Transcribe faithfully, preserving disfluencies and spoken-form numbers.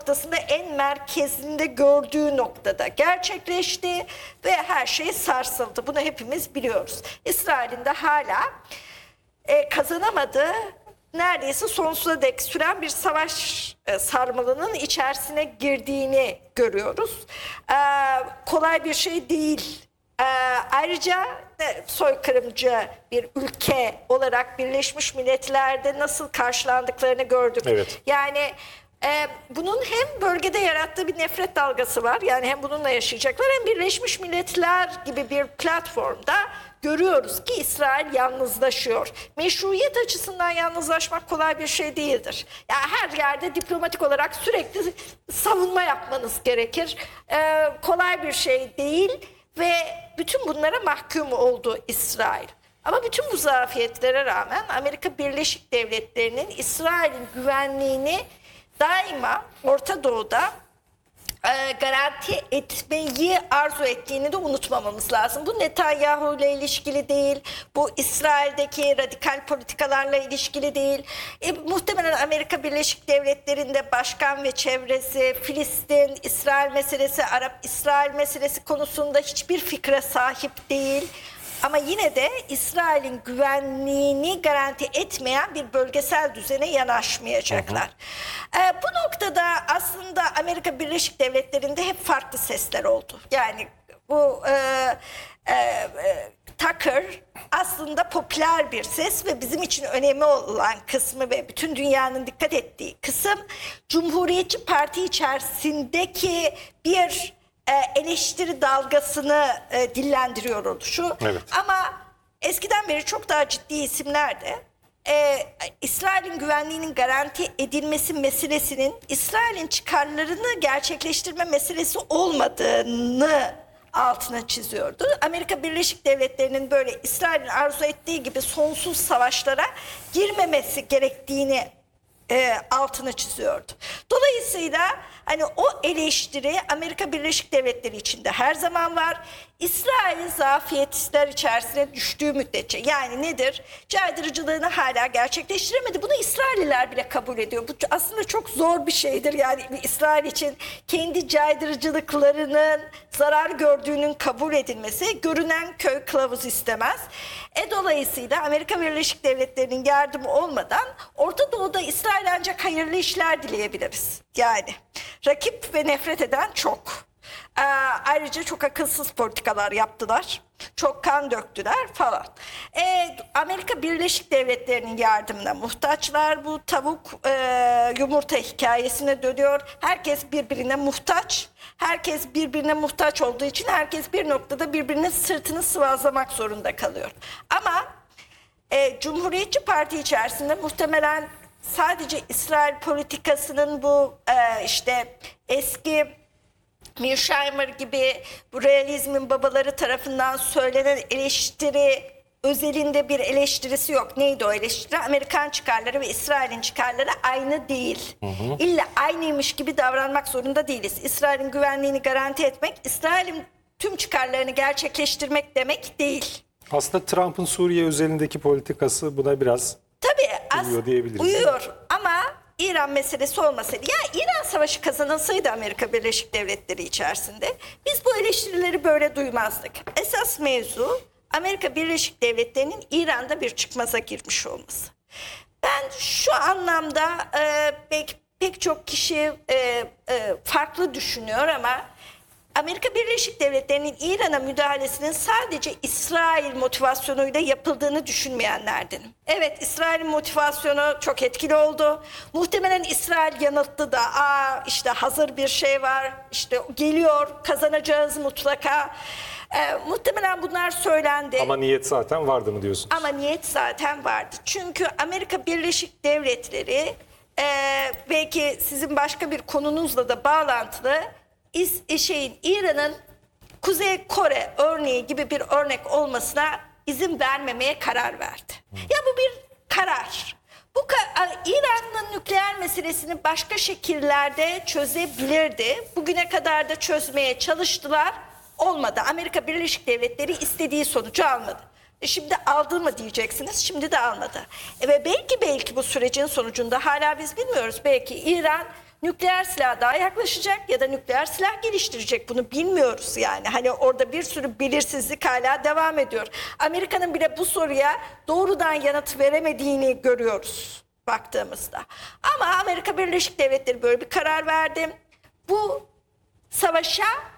noktasında, en merkezinde gördüğü noktada gerçekleşti ve her şey sarsıldı. Bunu hepimiz biliyoruz. İsrail'in de hala e, kazanamadığı, neredeyse sonsuza dek süren bir savaş e, sarmalının içerisine girdiğini görüyoruz. E, kolay bir şey değil. E, ayrıca e, soykırımcı bir ülke olarak Birleşmiş Milletler'de nasıl karşılandıklarını gördük. Evet. Yani e, bunun hem bölgede yarattığı bir nefret dalgası var. Yani hem bununla yaşayacaklar, hem Birleşmiş Milletler gibi bir platformda görüyoruz ki İsrail yalnızlaşıyor. Meşruiyet açısından yalnızlaşmak kolay bir şey değildir. Yani her yerde diplomatik olarak sürekli savunma yapmanız gerekir. Ee, kolay bir şey değil ve bütün bunlara mahkum oldu İsrail. Ama bütün bu zafiyetlere rağmen Amerika Birleşik Devletleri'nin İsrail'in güvenliğini daima Orta Doğu'da E, garanti etmeyi arzu ettiğini de unutmamamız lazım. Bu Netanyahu ile ilişkili değil, bu İsrail'deki radikal politikalarla ilişkili değil. E, muhtemelen Amerika Birleşik Devletleri'nde başkan ve çevresi Filistin, İsrail meselesi, Arap-İsrail meselesi konusunda hiçbir fikre sahip değil. Ama yine de İsrail'in güvenliğini garanti etmeyen bir bölgesel düzene yanaşmayacaklar. Hı hı. Ee, bu noktada aslında Amerika Birleşik Devletleri'nde hep farklı sesler oldu. Yani bu e, e, e, Tucker aslında popüler bir ses ve bizim için önemli olan kısmı ve bütün dünyanın dikkat ettiği kısım, Cumhuriyetçi Parti içerisindeki bir eleştiri dalgasını e, dillendiriyor oluşu. Evet. Ama eskiden beri çok daha ciddi isimler de e, İsrail'in güvenliğinin garanti edilmesi meselesinin İsrail'in çıkarlarını gerçekleştirme meselesi olmadığını altına çiziyordu. Amerika Birleşik Devletleri'nin böyle İsrail'in arzu ettiği gibi sonsuz savaşlara girmemesi gerektiğini E, altını çiziyordu. Dolayısıyla hani o eleştiri Amerika Birleşik Devletleri içinde her zaman var. İsrail zafiyetler içerisine düştüğü müddetçe, yani nedir? Caydırıcılığını hala gerçekleştiremedi. Bunu İsrailliler bile kabul ediyor. Bu aslında çok zor bir şeydir. Yani İsrail için kendi caydırıcılıklarının zarar gördüğünün kabul edilmesi, görünen köy kılavuz istemez. E dolayısıyla Amerika Birleşik Devletleri'nin yardımı olmadan Orta Doğu'da İsrail ancak hayırlı işler dileyebiliriz. Yani rakip ve nefret eden çok. Ee, ayrıca çok akılsız politikalar yaptılar. Çok kan döktüler falan. Ee, Amerika Birleşik Devletleri'nin yardımına muhtaçlar. Bu tavuk e, yumurta hikayesine dönüyor. Herkes birbirine muhtaç. Herkes birbirine muhtaç olduğu için herkes bir noktada birbirinin sırtını sıvazlamak zorunda kalıyor. Ama e, Cumhuriyetçi Parti içerisinde muhtemelen sadece İsrail politikasının bu e, işte eski Mearsheimer gibi bu realizmin babaları tarafından söylenen eleştiri özelinde bir eleştirisi yok. Neydi o eleştiri? Amerikan çıkarları ve İsrail'in çıkarları aynı değil. Hı hı. İlla aynıymış gibi davranmak zorunda değiliz. İsrail'in güvenliğini garanti etmek, İsrail'in tüm çıkarlarını gerçekleştirmek demek değil. Aslında Trump'ın Suriye özelindeki politikası buna biraz Tabii, uyuyor diyebiliriz. Uyuyor ama İran meselesi olmasaydı, ya İran savaşı kazanılsaydı Amerika Birleşik Devletleri içerisinde biz bu eleştirileri böyle duymazdık. Esas mevzu Amerika Birleşik Devletleri'nin İran'da bir çıkmaza girmiş olması. Ben şu anlamda e, belki pek çok kişi e, e, farklı düşünüyor ama Amerika Birleşik Devletleri'nin İran'a müdahalesinin sadece İsrail motivasyonuyla yapıldığını düşünmeyenlerdenim. Evet, İsrail'in motivasyonu çok etkili oldu. Muhtemelen İsrail yanılttı da, aa işte hazır bir şey var, işte geliyor, kazanacağız mutlaka. Ee, muhtemelen bunlar söylendi. Ama niyet zaten vardı mı diyorsunuz? Ama niyet zaten vardı. Çünkü Amerika Birleşik Devletleri e, belki sizin başka bir konunuzla da bağlantılı, şeyin İran'ın Kuzey Kore örneği gibi bir örnek olmasına izin vermemeye karar verdi. Hmm. Ya bu bir karar. Bu İran'ın nükleer meselesini başka şekillerde çözebilirdi. Bugüne kadar da çözmeye çalıştılar. Olmadı. Amerika Birleşik Devletleri istediği sonucu almadı. E şimdi aldı mı diyeceksiniz. Şimdi de almadı. E ve belki belki bu sürecin sonucunda, hala biz bilmiyoruz, belki İran nükleer silah daha yaklaşacak ya da nükleer silah geliştirecek. Bunu bilmiyoruz yani. Hani orada bir sürü belirsizlik hala devam ediyor. Amerika'nın bile bu soruya doğrudan yanıt veremediğini görüyoruz baktığımızda. Ama Amerika Birleşik Devletleri böyle bir karar verdi. Bu savaşa